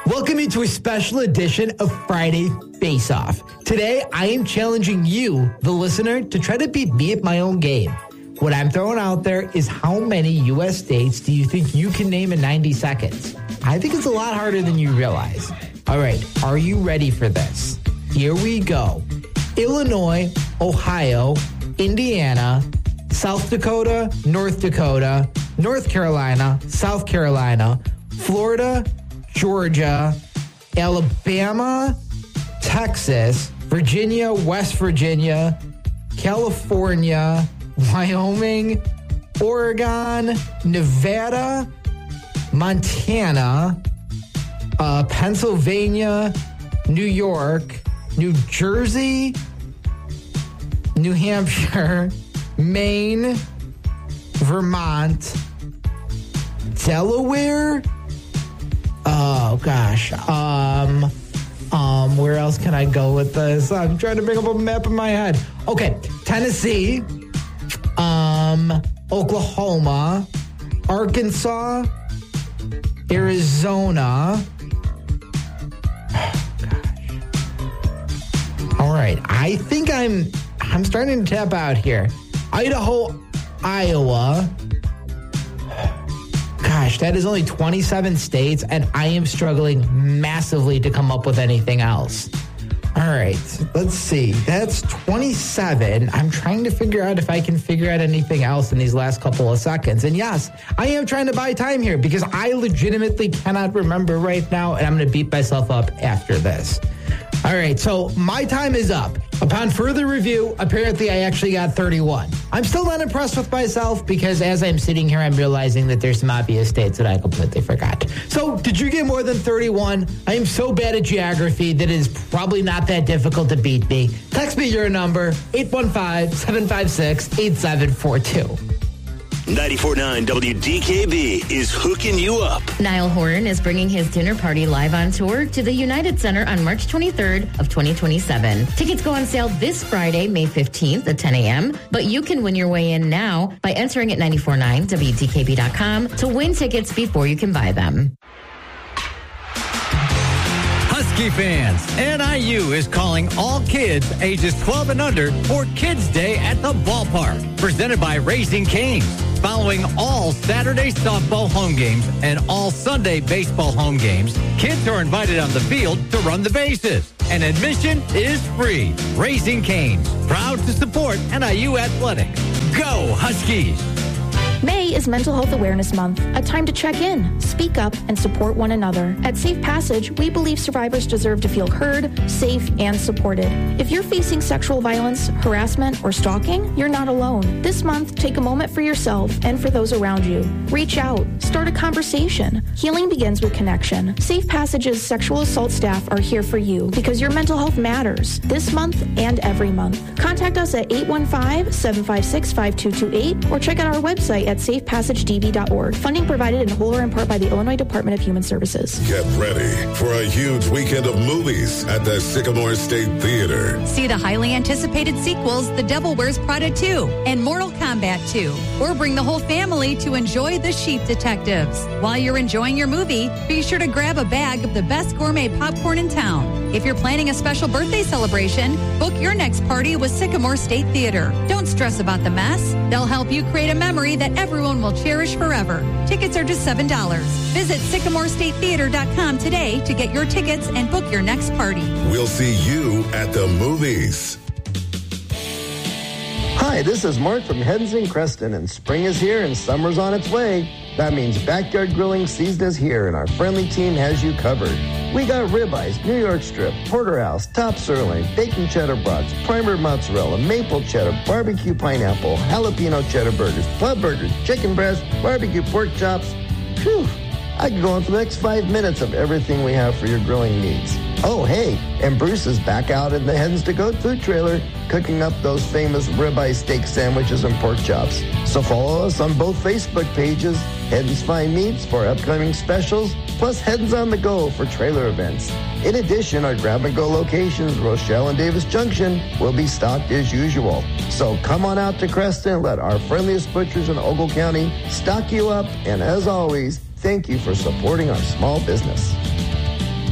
Welcome into a special edition of Friday Face Off. Today, I am challenging you, the listener, to try to beat me at my own game. What I'm throwing out there is how many U.S. states do you think you can name in 90 seconds? I think it's a lot harder than you realize. All right, are you ready for this? Here we go. Illinois, Ohio, Indiana, South Dakota, North Carolina, South Carolina, Florida, Georgia, Alabama, Texas, Virginia, West Virginia, California, Wyoming, Oregon, Nevada, Montana, Pennsylvania, New York, New Jersey, New Hampshire, Maine, Vermont, Delaware. Oh gosh. Where else can I go with this? I'm trying to bring up a map in my head. Okay, Tennessee, Oklahoma, Arkansas, Arizona. Oh, gosh. All right, I think I'm starting to tap out here. Idaho, Iowa. Gosh, that is only 27 states, and I am struggling massively to come up with anything else. All right, let's see. That's 27. I'm trying to figure out if I can figure out anything else in these last couple of seconds. And yes, I am trying to buy time here because I legitimately cannot remember right now, and I'm going to beat myself up after this. All right, so my time is up. Upon further review, apparently I actually got 31. I'm still not impressed with myself because as I'm sitting here, I'm realizing that there's some obvious states that I completely forgot. So, did you get more than 31? I am so bad at geography that it is probably not that difficult to beat me. Text me your number, 815-756-8742. 94.9 WDKB is hooking you up. Niall Horan is bringing his dinner party live on tour to the United Center on March 23rd of 2027. Tickets go on sale this Friday, May 15th at 10 a.m., but you can win your way in now by entering at 94.9WDKB.com to win tickets before you can buy them. Husky fans, NIU is calling all kids ages 12 and under for Kids Day at the ballpark, presented by Raising Cane's. Following all Saturday softball home games and all Sunday baseball home games, kids are invited on the field to run the bases. And admission is free. Raising Cane's, proud to support NIU athletics. Go Huskies! May is Mental Health Awareness Month, a time to check in, speak up, and support one another. At Safe Passage, we believe survivors deserve to feel heard, safe, and supported. If you're facing sexual violence, harassment, or stalking, you're not alone. This month, take a moment for yourself and for those around you. Reach out. Start a conversation. Healing begins with connection. Safe Passage's sexual assault staff are here for you because your mental health matters this month and every month. Contact us at 815-756-5228 or check out our website at safepassagedb.org. Funding provided in whole or in part by the Illinois Department of Human Services. Get ready for a huge weekend of movies at the Sycamore State Theater. See the highly anticipated sequels, The Devil Wears Prada 2 and Mortal Kombat 2. Or bring the whole family to enjoy The Sheep Detectives. While you're enjoying your movie, be sure to grab a bag of the best gourmet popcorn in town. If you're planning a special birthday celebration, book your next party with Sycamore State Theater. Don't stress about the mess. They'll help you create a memory that everyone will cherish forever. Tickets are just $7. Visit SycamoreStateTheater.com today to get your tickets and book your next party. We'll see you at the movies. Hi, this is Mark from Heddens and Creston, and spring is here and summer's on its way. That means backyard grilling season is here, and our friendly team has you covered. We got ribeyes, New York strip, porterhouse, top sirloin, bacon cheddar brats, primer mozzarella, maple cheddar, barbecue pineapple, jalapeno cheddar burgers, pub burgers, chicken breast, barbecue pork chops. Phew, I could go on for the next 5 minutes of everything we have for your grilling needs. Oh, hey, and Bruce is back out in the Heddens to Goat food trailer, cooking up those famous ribeye steak sandwiches and pork chops. So follow us on both Facebook pages, Heddens Fine Meats for upcoming specials, plus Heddens on the Go for trailer events. In addition, our grab-and-go locations, Rochelle and Davis Junction, will be stocked as usual. So come on out to Creston and let our friendliest butchers in Ogle County stock you up. And as always, thank you for supporting our small business.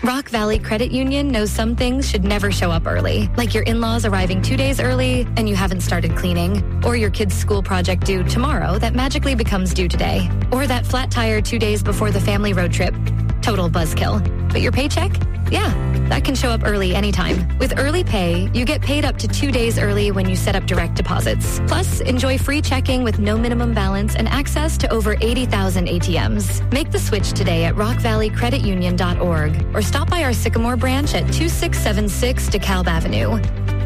Rock Valley Credit Union knows some things should never show up early, like your in-laws arriving 2 days early and you haven't started cleaning, or your kid's school project due tomorrow that magically becomes due today, or that flat tire 2 days before the family road trip. Total buzzkill. But your paycheck? Yeah, that can show up early anytime. With Early Pay, you get paid up to 2 days early when you set up direct deposits. Plus, enjoy free checking with no minimum balance and access to over 80,000 ATMs. Make the switch today at rockvalleycreditunion.org or stop by our Sycamore branch at 2676 DeKalb Avenue.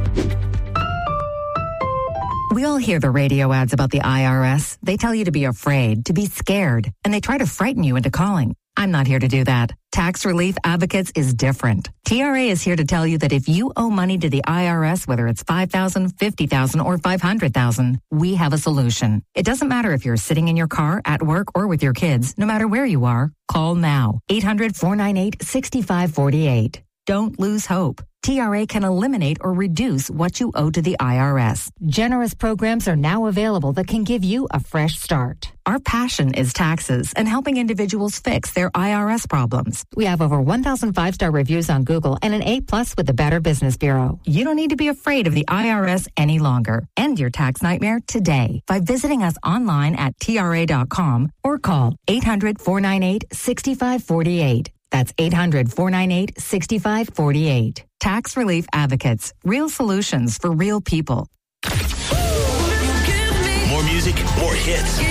We all hear the radio ads about the IRS. They tell you to be afraid, to be scared, and they try to frighten you into calling. I'm not here to do that. Tax Relief Advocates is different. TRA is here to tell you that if you owe money to the IRS, whether it's $5,000, $50,000, or $500,000, we have a solution. It doesn't matter if you're sitting in your car, at work, or with your kids. No matter where you are, call now. 800-498-6548. Don't lose hope. TRA can eliminate or reduce what you owe to the IRS. Generous programs are now available that can give you a fresh start. Our passion is taxes and helping individuals fix their IRS problems. We have over 1,000 5-star reviews on Google and an A+ with the Better Business Bureau. You don't need to be afraid of the IRS any longer. End your tax nightmare today by visiting us online at TRA.com or call 800-498-6548. That's 800-498-6548. Tax Relief Advocates. Real solutions for real people. More music, more hits.